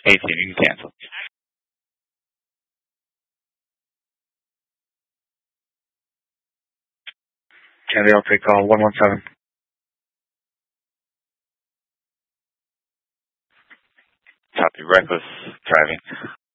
18, you can cancel. Kennedy, I'll take call 117. Copy, reckless driving.